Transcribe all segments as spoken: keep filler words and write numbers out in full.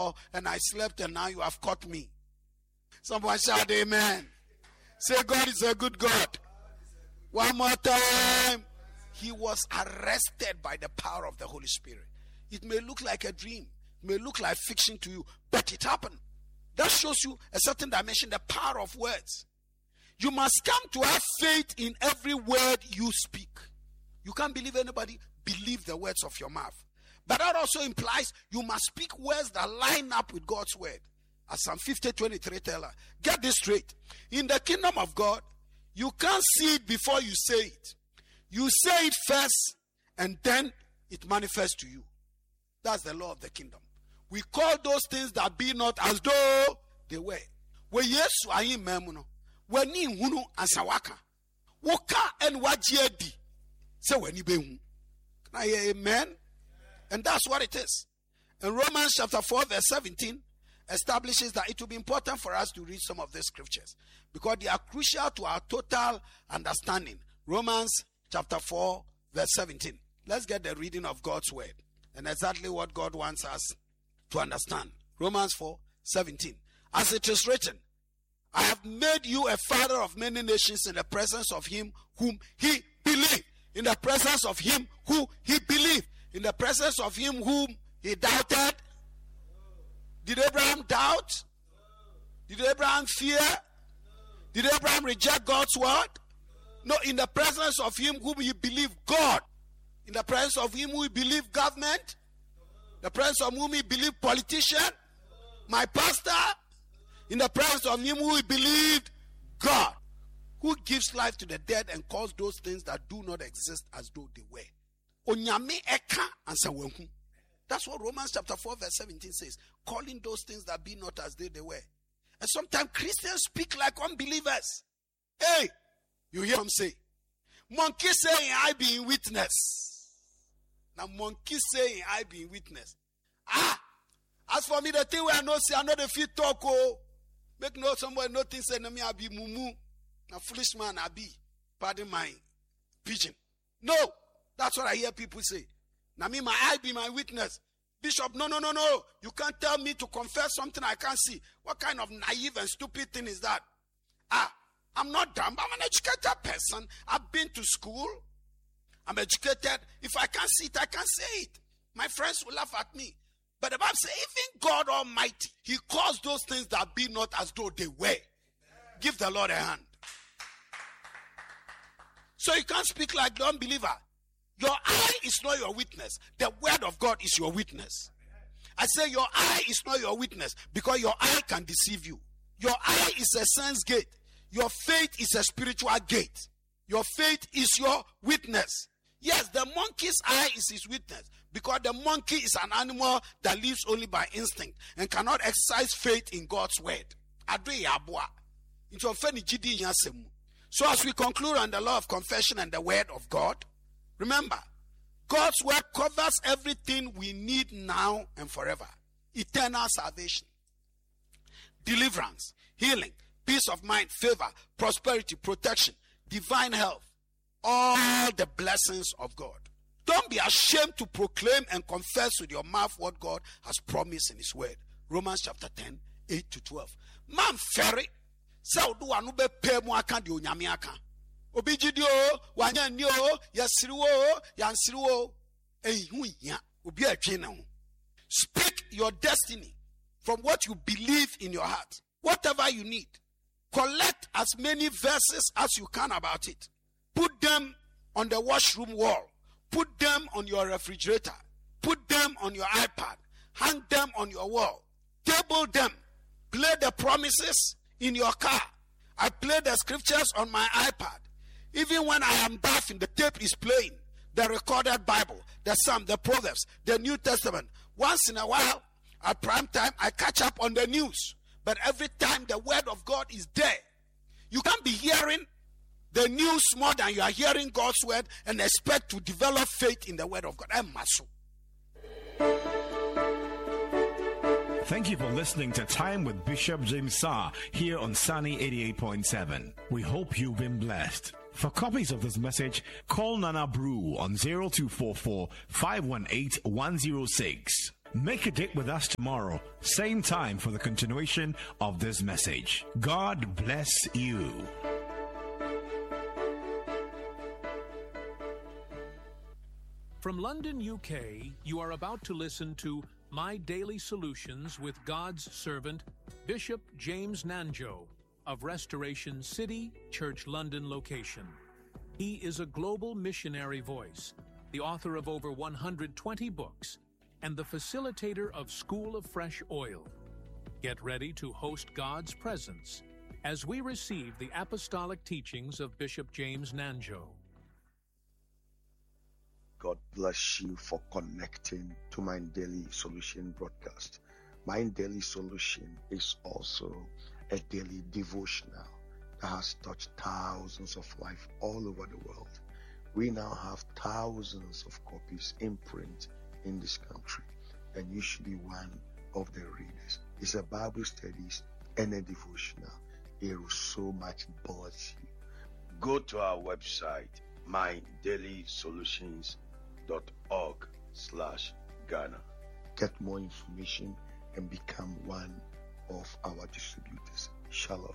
saw and I slept and now you have caught me. Someone shout amen. Say God is a good God. One more time. He was arrested by the power of the Holy Spirit. It may look like a dream, it may look like fiction to you, but it happened. That shows you a certain dimension, the power of words. You must come to have faith in every word you speak. You can't believe anybody, believe the words of your mouth. But that also implies you must speak words that line up with God's word. As Psalm fifty twenty-three tells us, get this straight. In the kingdom of God, you can't see it before you say it. You say it first, and then it manifests to you. That's the law of the kingdom. We call those things that be not as though they were. We yesu ayi memuno. We ni hunu ansawaka. Woka and wajiedi. Say we ni behu. Can I hear amen? And that's what it is. And Romans chapter four verse seventeen establishes that it will be important for us to read some of these scriptures because they are crucial to our total understanding. Romans chapter four verse seventeen. Let's get the reading of God's word and exactly what God wants us to understand. Romans four seventeen. As it is written, I have made you a father of many nations in the presence of him whom he believed. In the presence of him who he believed. In the presence of him whom he doubted. Did Abraham doubt? Did Abraham fear? Did Abraham reject God's word? No, in the presence of him whom he believed, God. In the presence of him who he believed, government. The presence of whom he believed, politician. My pastor. In the presence of him who he believed, God. Who gives life to the dead and calls those things that do not exist as though they were. Onyame eka ansa wenhu. That's what Romans chapter four verse seventeen says. Calling those things that be not as though they were. And sometimes Christians speak like unbelievers. Hey, you hear them say, monkey saying I be in witness. Now monkey saying I be in witness. Ah, as for me the thing where I know say I know the fit talk oh. Make no somebody no think say no me I be mumu. Now foolish man I be. Pardon my pigeon. No, that's what I hear people say. Now me my eye be my witness. Bishop, no, no, no, no. You can't tell me to confess something I can't see. What kind of naive and stupid thing is that? Ah, I'm not dumb. I'm an educated person. I've been to school. I'm educated. If I can't see it, I can't say it. My friends will laugh at me. But the Bible says, even God Almighty, he calls those things that be not as though they were. Give the Lord a hand. So you can't speak like the unbeliever. Your eye is not your witness. The word of God is your witness. I say your eye is not your witness because your eye can deceive you. Your eye is a sense gate. Your faith is a spiritual gate. Your faith is your witness. Yes, the monkey's eye is his witness because the monkey is an animal that lives only by instinct and cannot exercise faith in God's word. So as we conclude on the law of confession and the word of God, remember, God's word covers everything we need now and forever. Eternal salvation, deliverance, healing, peace of mind, favor, prosperity, protection, divine health, all the blessings of God. Don't be ashamed to proclaim and confess with your mouth what God has promised in his word. Romans chapter ten, eight to twelve. Man ferry, so do anube pe mu aka de onyame aka. Obi gidio, wanya ni o, yasiriwo, yansiriwo, ehu ya, obi atwe na ho. Speak your destiny from what you believe in your heart. Whatever you need, collect as many verses as you can about it. Put them on the washroom wall. Put them on your refrigerator. Put them on your iPad. Hang them on your wall. Table them. Play the promises in your car. I play the scriptures on my iPad. Even when I am bathing, the tape is playing. The recorded Bible, the Psalm, the Proverbs, the New Testament. Once in a while, at prime time, I catch up on the news. But every time the word of God is there. You can't be hearing the news more than you are hearing God's word and expect to develop faith in the word of God. I'm maso. Thank you for listening to Time with Bishop James Saar here on Sunny eighty-eight point seven. We hope you've been blessed. For copies of this message, call Nana Brew on zero two four four, five one eight, one zero six. Make a date with us tomorrow, same time, for the continuation of this message. God bless you. From London, U K, you are about to listen to My Daily Solutions with God's servant, Bishop James Nanjo of Restoration City Church London location. He is a global missionary voice, the author of over one hundred twenty books, and the facilitator of School of Fresh Oil. Get ready to host God's presence as we receive the apostolic teachings of Bishop James Nanjo. God bless you for connecting to my Daily Solution broadcast. My Daily Solution is also a daily devotional that has touched thousands of lives all over the world. We now have thousands of copies in print in this country, and you should be one of the readers. It's a Bible studies and a devotional. It will so much bless you. Go to our website, my daily solutions dot org slash Ghana. Get more information and become one of our distributors. Shalom.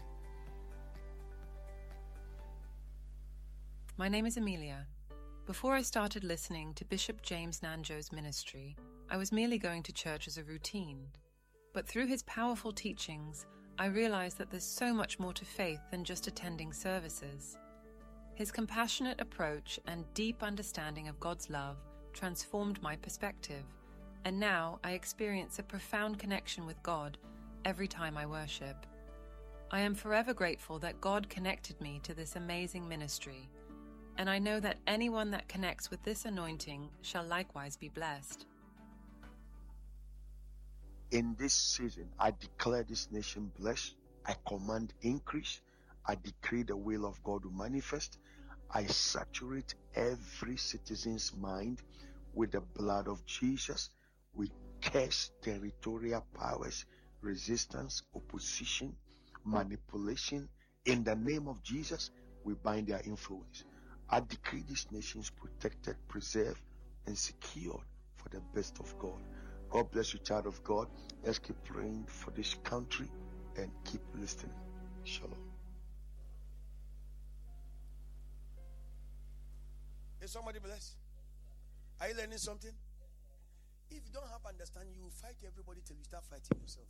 My name is Amelia. Before I started listening to Bishop James Nanjo's ministry, I was merely going to church as a routine. But through his powerful teachings, I realized that there's so much more to faith than just attending services. His compassionate approach and deep understanding of God's love transformed my perspective, and now I experience a profound connection with God every time I worship. I am forever grateful that God connected me to this amazing ministry, and I know that anyone that connects with this anointing shall likewise be blessed. In this season, I declare this nation blessed. I command increase. I decree the will of God to manifest. I saturate every citizen's mind with the blood of Jesus. We curse territorial powers, resistance, opposition, manipulation. In the name of Jesus, we bind their influence. I decree these nations protected, preserved, and secured for the best of God. God bless you, child of God. Let's keep praying for this country and keep listening. Shalom. Is somebody blessed? Are you learning something? If you don't have understanding, you will fight everybody till you start fighting yourself.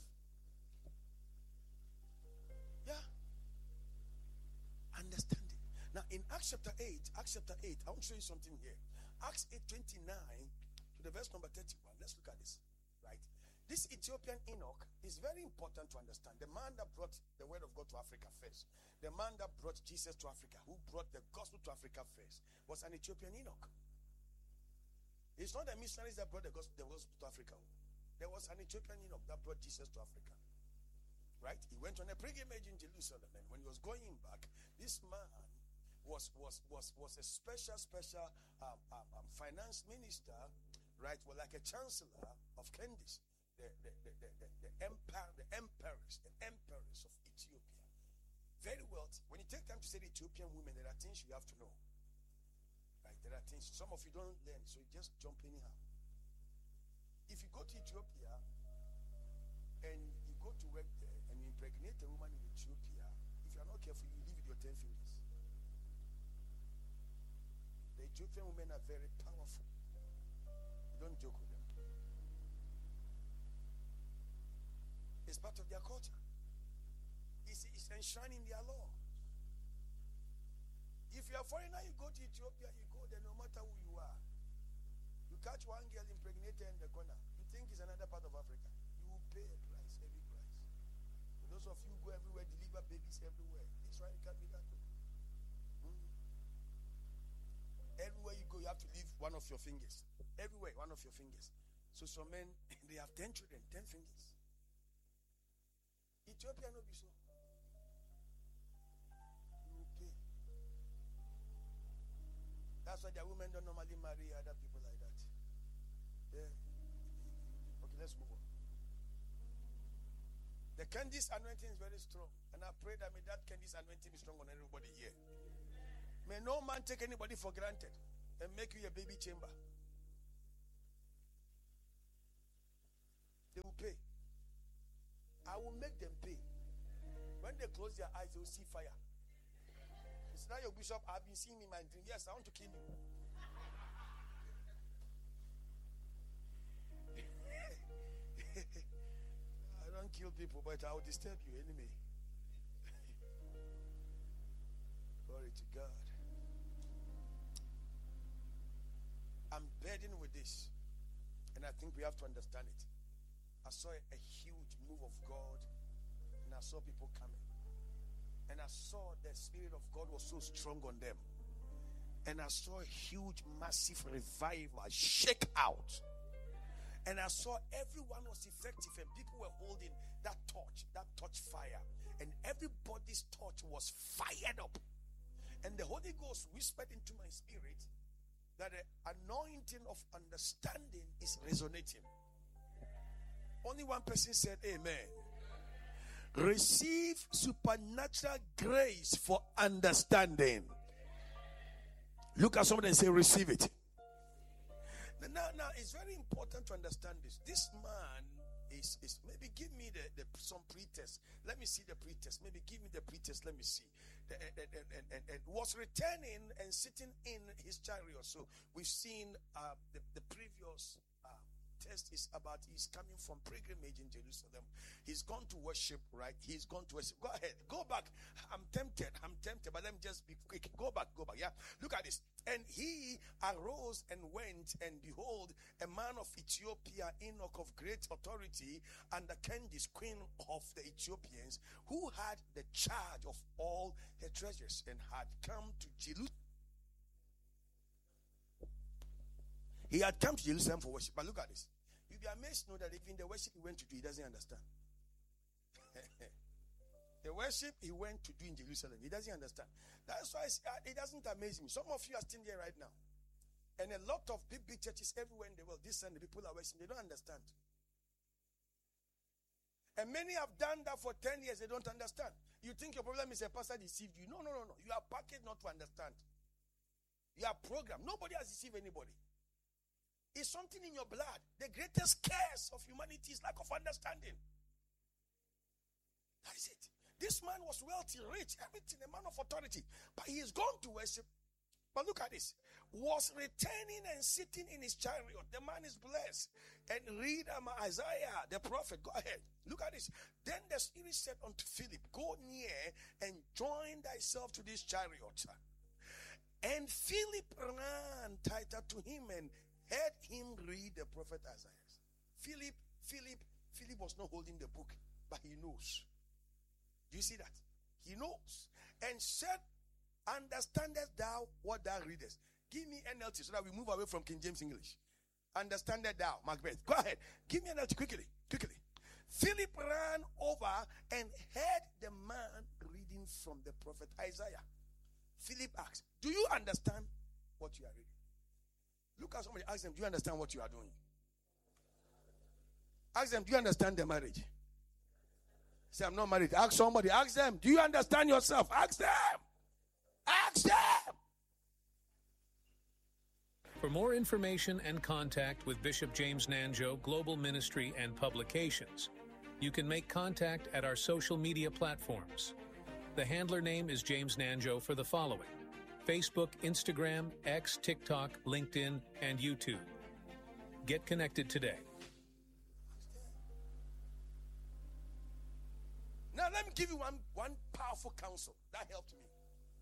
Yeah. Understanding. Now in Acts chapter eight, Acts chapter eight, I want to show you something here. Acts eight twenty-nine to the verse number thirty-one. Let's look at this. Right. This Ethiopian Enoch is very important to understand. The man that brought the word of God to Africa first, the man that brought Jesus to Africa, who brought the gospel to Africa first, was an Ethiopian Enoch. It's not the missionaries that brought the gospel, the gospel to Africa. There was an Ethiopian Enoch that brought Jesus to Africa. Right? He went on a pilgrimage in Jerusalem, and when he was going back, this man was was was was a special special um, um, um, finance minister, right? Well, like a chancellor of Candace, the the the the, the, the empire, the empress, the empress of Ethiopia. Very wealthy. When you take time to say the Ethiopian women, there are things you have to know. Right? There are things some of you don't learn, so you just jump anyhow. If you go to Ethiopia and you go to work there and you impregnate a woman in Ethiopia, if you are not careful, you leave with your ten fingers. The Ethiopian women are very powerful. You don't joke with them. It's part of their culture. It's, it's enshrined in their law. If you are foreigner, you go to Ethiopia, you go there no matter who you are. You catch one girl impregnated in the corner. You think it's another part of Africa. You will pay a price, heavy price. For those of you who go everywhere, deliver babies everywhere. Israel can't be that way. Mm. Everywhere you go, you have to leave one of your fingers. Everywhere, one of your fingers. So some men, they have ten children, ten fingers. Ethiopia no be so. You pay. That's why their women don't normally marry other people like that. Yeah. Okay, let's move on. The Candice anointing is very strong. And I pray that may that Candice anointing be strong on everybody here. May no man take anybody for granted and make you a baby chamber. They will pay. I will make them pay. When they close their eyes, they will see fire. It's not your bishop. I've been seeing in my dream. Yes, I want to kill you. I don't kill people, but I will disturb you anyway. Glory to God. I'm burdened with this, and I think we have to understand it. I saw a, a huge move of God, and I saw people coming, and I saw the Spirit of God was so strong on them, and I saw a huge, massive revival shake out, and I saw everyone was effective, and people were holding that torch, that torch fire, and everybody's torch was fired up, and the Holy Ghost whispered into my spirit that the anointing of understanding is resonating. Only one person said amen. Receive supernatural grace for understanding. Look at somebody and say, receive it. Now, now it's very important to understand this. This man is, is maybe give me the, the some pretest. Let me see the pretest. Maybe give me the pretest. Let me see. The, and, and, and, and, and was returning and sitting in his chariot. So we've seen uh, the, the previous uh, test is about he's coming from pilgrimage in Jerusalem. He's gone to worship, right? He's gone to worship. Go ahead. Go back. I'm tempted. I'm tempted. But let me just be quick. Go back. Go back. Yeah. Look at this. And he arose and went, and behold, a man of Ethiopia, Enoch of great authority, under Candace, queen of the Ethiopians, who had the charge of all her treasures, and had come to Jerusalem. He had come to Jerusalem for worship. But look at this. You'll be amazed to know that even the worship he went to do, he doesn't understand. The worship he went to do in Jerusalem, he doesn't understand. That's why it doesn't amaze me. Some of you are still there right now. And a lot of big, big churches everywhere in the world, this Sunday, people are worshiping. They don't understand. And many have done that for ten years. They don't understand. You think your problem is a pastor deceived you. No, no, no, no. You are packaged not to understand. You are programmed. Nobody has deceived anybody. It's something in your blood. The greatest curse of humanity is lack of understanding. That is it. This man was wealthy, rich, everything, a man of authority. But he is gone to worship. But look at this. Was returning and sitting in his chariot. The man is blessed. And read um, Isaiah, the prophet. Go ahead. Look at this. Then the Spirit said unto Philip, go near and join thyself to this chariot. And Philip ran tighter to him and heard him read the prophet Isaiah. Philip, Philip, Philip was not holding the book, but he knows. Do you see that? He knows. And said, understandest thou what thou readest? Give me N L T so that we move away from King James English. Understandest thou, Macbeth. Go ahead. Give me N L T quickly, quickly. Philip ran over and heard the man reading from the prophet Isaiah. Philip asked, do you understand what you are reading? Look at somebody, ask them, do you understand what you are doing? Ask them, do you understand the marriage? Say, I'm not married. Ask somebody. Ask them. Do you understand yourself? Ask them. Ask them. For more information and contact with Bishop James Nanjo, Global Ministry and Publications, you can make contact at our social media platforms. The handler name is James Nanjo for the following: Facebook, Instagram, X, TikTok, LinkedIn, and YouTube. Get connected today. Now let me give you one, one powerful counsel that helped me.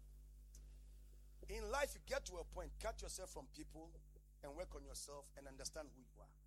In life, you get to a point, cut yourself from people and work on yourself and understand who you are.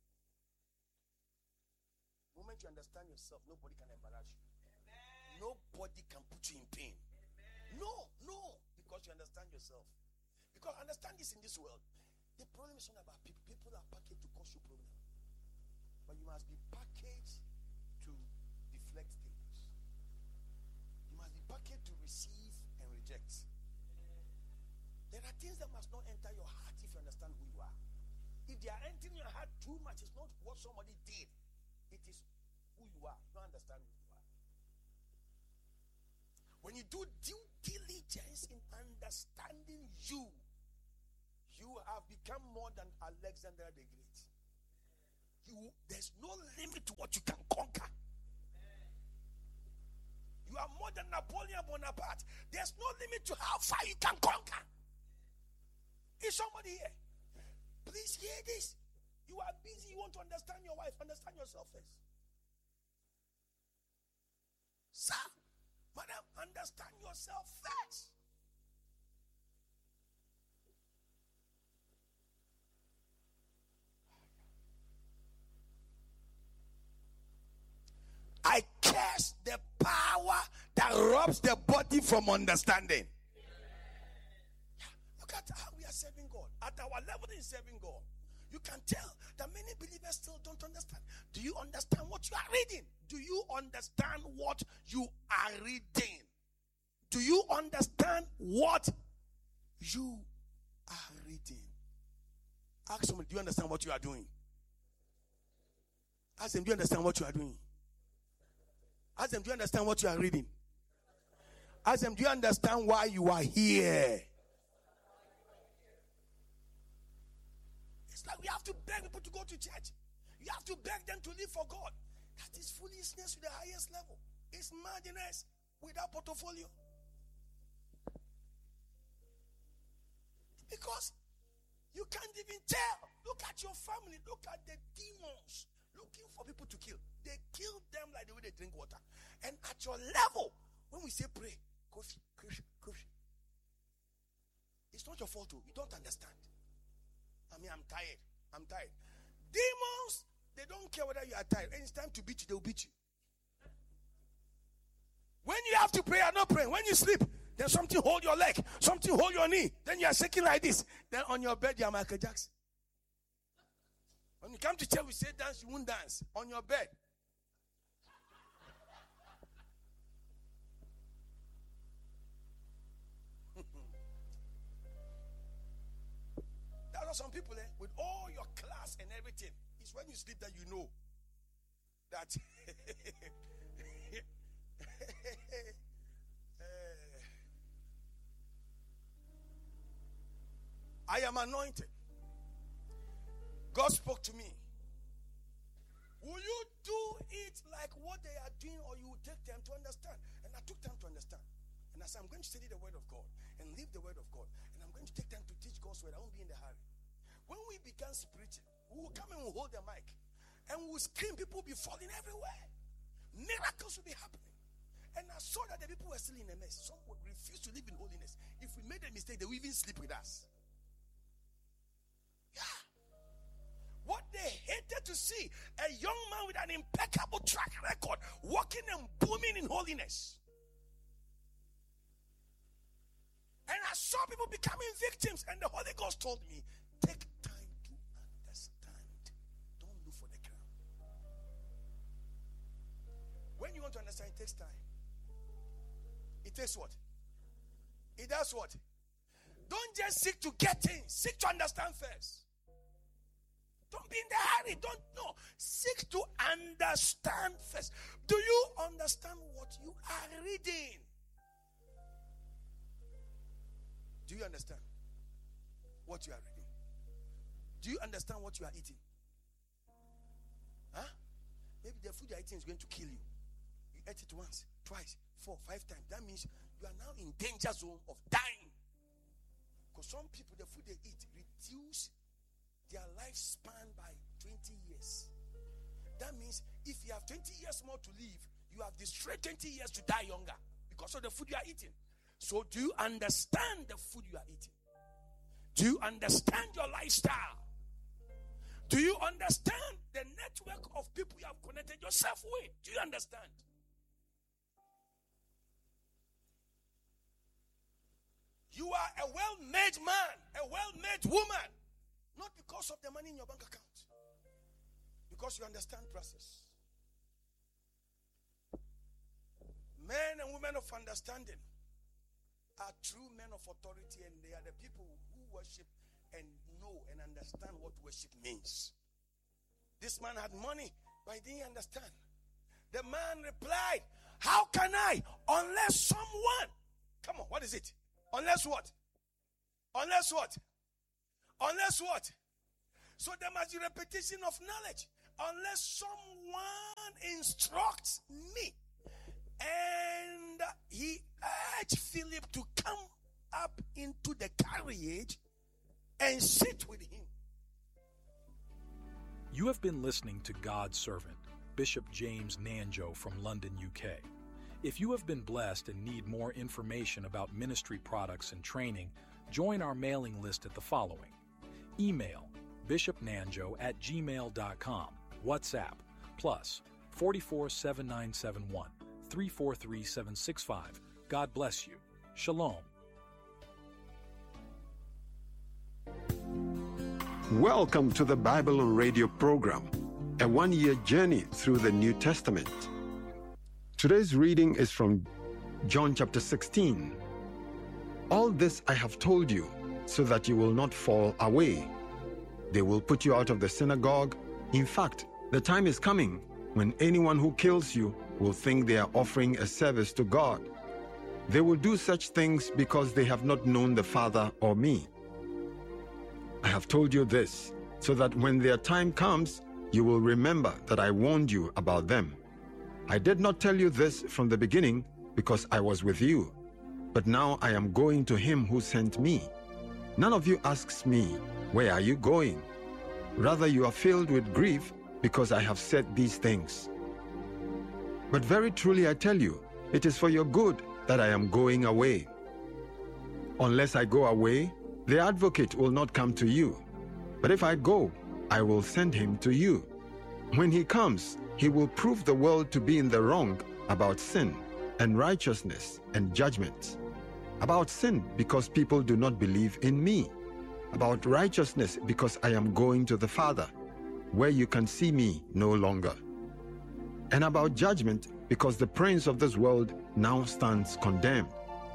The moment you understand yourself, nobody can embarrass you. Amen. Nobody can put you in pain. Amen. No, no, because you understand yourself. Because understand this in this world. The problem is not about people. People are packaged to cause you problem. But you must be packaged to deflect things. You must be packaged to receive and reject. There are things that must not enter your heart if you understand who you are. If they are entering your heart too much, it's not what somebody did. It is who you are. You don't understand who you are. When you do due diligence in understanding you, you have become more than Alexander the Great. You, there's no limit to what you can conquer. You are more than Napoleon Bonaparte. There's no limit to how far you can conquer. Is somebody here? Please hear this. You are busy. You want to understand your wife. Understand yourself first. Sir, madam, understand yourself first. I curse the power that robs the body from understanding. Yeah, look at how we are serving God. At our level in serving God, you can tell that many believers still don't understand. Do you understand what you are reading? Do you understand what you are reading? Do you understand what you are reading? Ask someone, do you understand what you are doing? Ask them, do you understand what you are doing? Ask them, do you understand what you are reading? Ask them, do you understand why you are here? It's like we have to beg people to go to church. You have to beg them to live for God. That is foolishness to the highest level. It's madness without portfolio. Because you can't even tell. Look at your family. Look at the demons looking for people to kill. They kill them like the way they drink water. And at your level, when we say pray, coffee, coffee, coffee, it's not your fault too. You don't understand. I mean, I'm tired. I'm tired. Demons, they don't care whether you are tired. When it's time to beat you, they'll beat you. When you have to pray, you're not praying. When you sleep, then something hold your leg, something hold your knee. Then you are shaking like this. Then on your bed, you are Michael Jackson. When you come to church, we say dance, you won't dance. On your bed. There are some people, eh, with all your class and everything, it's when you sleep that you know that I am anointed. God spoke to me. Will you do it like what they are doing, or you will take time to understand? And I took time to understand. And I said, I'm going to study the word of God and live the word of God. And I'm going to take time to teach God's word. I won't be in the hurry. When we began preaching, we will come and we'll hold the mic. And we'll scream, people will be falling everywhere. Miracles will be happening. And I saw that the people were still in a mess. Some would refuse to live in holiness. If we made a mistake, they will even sleep with us. Yeah. What they hated to see, a young man with an impeccable track record, walking and booming in holiness. And I saw people becoming victims, and the Holy Ghost told me, take time to understand. Don't look for the crown. When you want to understand, it takes time. It takes what? It does what? Don't just seek to get things. Seek to understand first. Don't be in the hurry. Don't know. Seek to understand first. Do you understand what you are reading? Do you understand what you are reading? Do you understand what you are eating? Huh? Maybe the food you are eating is going to kill you. You ate it once, twice, four, five times. That means you are now in danger zone of dying. Because some people, the food they eat reduce their lifespan by twenty years. That means if you have twenty years more to live, you have destroyed twenty years to die younger because of the food you are eating. So do you understand the food you are eating? Do you understand your lifestyle? Do you understand the network of people you have connected yourself with? Do you understand? You are a well-made man, a well-made woman. Not because of the money in your bank account. Because you understand process. Men and women of understanding are true men of authority, and they are the people who worship and know and understand what worship means. This man had money, but he didn't understand. The man replied, how can I? Unless someone. Come on, what is it? Unless what? Unless what? Unless what? So there must be repetition of knowledge. unless someone instructs me. And he urged Philip to come up into the carriage and sit with him. You have been listening to God's servant, Bishop James Nanjo from London, U K. If you have been blessed and need more information about ministry products and training, join our mailing list at the following. Email bishopnanjo at gmail dot com. WhatsApp plus four four seven nine seven one, three four three seven six five. God bless you. Shalom. Welcome to the Bible on Radio program, a one-year journey through the New Testament. Today's reading is from John chapter sixteen. All this I have told you, so that you will not fall away. They will put you out of the synagogue. In fact, the time is coming when anyone who kills you will think they are offering a service to God. They will do such things because they have not known the Father or me. I have told you this, so that when their time comes, you will remember that I warned you about them. I did not tell you this from the beginning because I was with you, but now I am going to him who sent me. None of you asks me, where are you going? Rather, you are filled with grief because I have said these things. But very truly I tell you, it is for your good that I am going away. Unless I go away, the advocate will not come to you. But if I go, I will send him to you. When he comes, he will prove the world to be in the wrong about sin and righteousness and judgment. About sin, because people do not believe in me. About righteousness, because I am going to the Father, where you can see me no longer. And about judgment, because the prince of this world now stands condemned.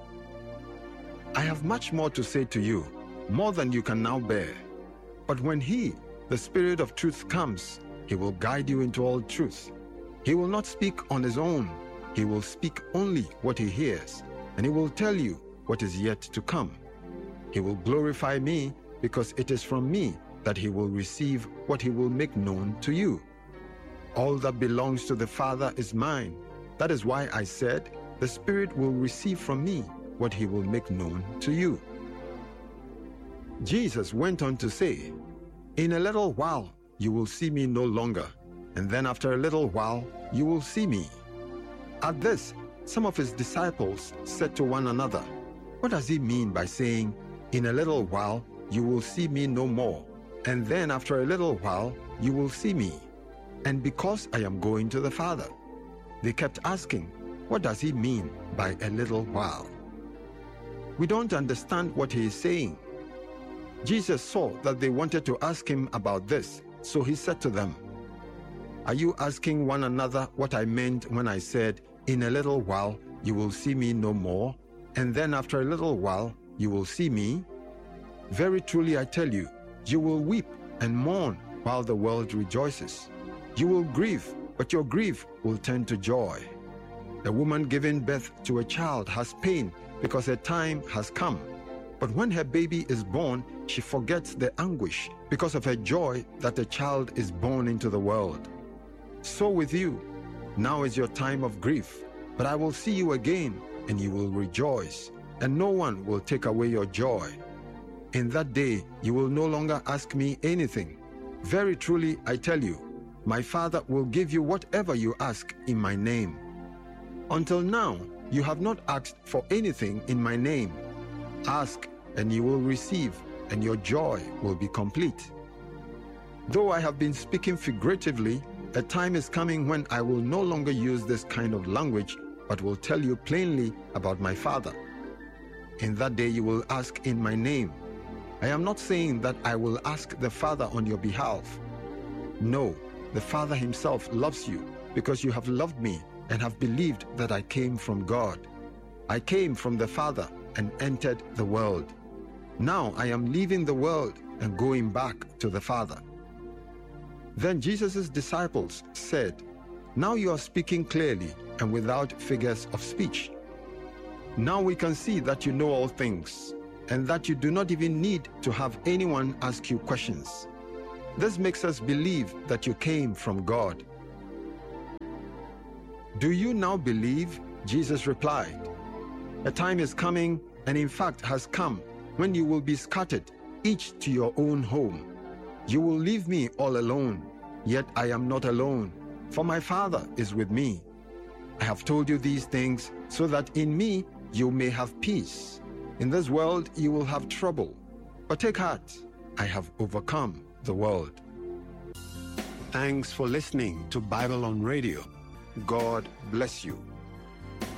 I have much more to say to you, more than you can now bear. But when he, the Spirit of truth, comes, he will guide you into all truth. He will not speak on his own. He will speak only what he hears, and he will tell you what is yet to come. He will glorify me, because it is from me that he will receive what he will make known to you. All that belongs to the Father is mine. That is why I said, the Spirit will receive from me what he will make known to you. Jesus went on to say, in a little while you will see me no longer, and then after a little while you will see me. At this, some of his disciples said to one another, what does he mean by saying, in a little while you will see me no more, and then after a little while you will see me? And because I am going to the Father. They kept asking, what does he mean by a little while? We don't understand what he is saying. Jesus saw that they wanted to ask him about this, so he said to them, are you asking one another what I meant when I said, in a little while you will see me no more, and then after a little while you will see me? Very truly I tell you, you will weep and mourn while the world rejoices. You will grieve, but your grief will turn to joy. A woman giving birth to a child has pain because her time has come. But when her baby is born, she forgets the anguish because of her joy that the child is born into the world. So with you, now is your time of grief, but I will see you again, and you will rejoice, and no one will take away your joy. In that day you will no longer ask me anything. Very truly I tell you, my Father will give you whatever you ask in my name. Until now, you have not asked for anything in my name. Ask, and you will receive, and your joy will be complete. Though I have been speaking figuratively, a time is coming when I will no longer use this kind of language, but will tell you plainly about my Father. In that day you will ask in my name. I am not saying that I will ask the Father on your behalf. No, the Father himself loves you, because you have loved me and have believed that I came from God. I came from the Father and entered the world. Now I am leaving the world and going back to the Father. Then Jesus' disciples said, now you are speaking clearly and without figures of speech. Now we can see that you know all things, and that you do not even need to have anyone ask you questions. This makes us believe that you came from God. Do you now believe? Jesus replied, a time is coming, and in fact has come, when you will be scattered, each to your own home. You will leave me all alone, yet I am not alone, for my Father is with me. I have told you these things so that in me you may have peace. In this world you will have trouble, but take heart, I have overcome the world. Thanks for listening to Bible on Radio. God bless you.